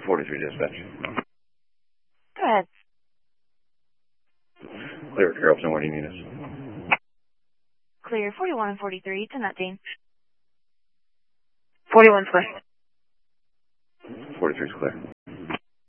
43 dispatch. Go ahead. Clear, Carrollton, where do you need us? Clear 41 and 43 to Nutdane. 41's clear. 43's clear.